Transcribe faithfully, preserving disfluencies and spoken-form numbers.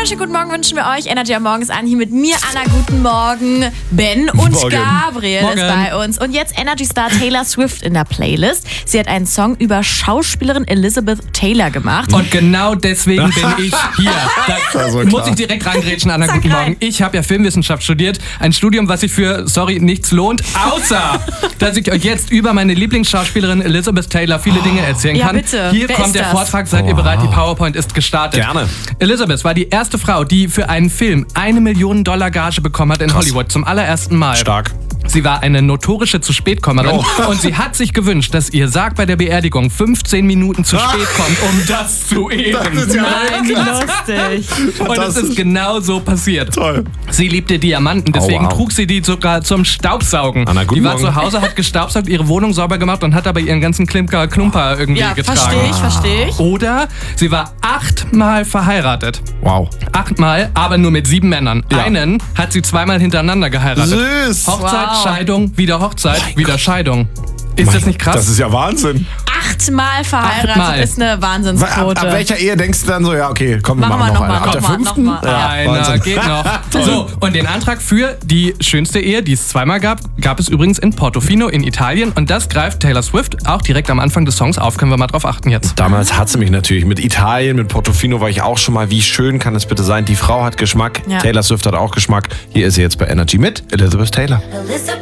wunderschönen guten Morgen wünschen wir euch. Energy am Morgen ist an, hier mit mir, Anna. Guten Morgen. Ben und Morgen. Gabriel Morgen. ist bei uns. Und jetzt Energy-Star Taylor Swift in der Playlist. Sie hat einen Song über Schauspielerin Elizabeth Taylor gemacht. Und genau deswegen bin ich hier. Da so muss ich direkt reingrätschen, Anna. Sag Guten rein. Morgen. Ich habe ja Filmwissenschaft studiert. Ein Studium, was sich für, sorry, nichts lohnt. Außer, dass ich euch jetzt über meine Lieblingsschauspielerin Elizabeth Taylor viele Dinge erzählen Ja, kann. bitte. Hier Wer kommt ist der das? Vortrag. Seid ihr bereit? Die PowerPoint ist gestartet. Gerne. Elizabeth war die erste Frau, die für einen Film eine Million Dollar Gage bekommen hat in Krass. Hollywood. Zum allerersten Mal. Stark. Sie war eine notorische Zu-Spät-Kommerin Oh. und sie hat sich gewünscht, dass ihr Sarg bei der Beerdigung fünfzehn Minuten zu spät kommt, um das zu ehren. Das ist ja Nein, wie lustig. Und es fantastisch. ist genau so passiert. Toll. Sie liebte Diamanten, deswegen Oh, wow. trug sie die sogar zum Staubsaugen. Anna, guten die war Morgen. zu Hause, hat gestaubsaugt, ihre Wohnung sauber gemacht und hat aber ihren ganzen Klimper, Klumper irgendwie Ja, getragen. verstehe ich, verstehe ich. Oder sie war achtmal verheiratet. Wow. Achtmal, aber nur mit sieben Männern. Ja. Einen hat sie zweimal hintereinander geheiratet. Süß. Hochzeit, Wow. Scheidung, wieder Hochzeit, wieder Scheidung. Ist das nicht krass? Das ist ja Wahnsinn. Achtmal verheiratet Achtmal. ist eine Ab, Wahnsinnsquote. ab welcher Ehe denkst du dann so, ja, okay, komm, wir Machen machen, wir noch noch eine. mal, Ab der noch mal, fünften? noch mal. Ja, Einer Wahnsinn. geht noch. So, und den Antrag für die schönste Ehe, die es zweimal gab, gab es übrigens in Portofino in Italien. Und das greift Taylor Swift auch direkt am Anfang des Songs auf. Können wir mal drauf achten jetzt. Damals hat sie mich natürlich mit Italien, mit Portofino war ich auch schon mal. Wie schön kann es bitte sein? Die Frau hat Geschmack. Ja. Taylor Swift hat auch Geschmack. Hier ist sie jetzt bei Energy mit Elizabeth Taylor. Elizabeth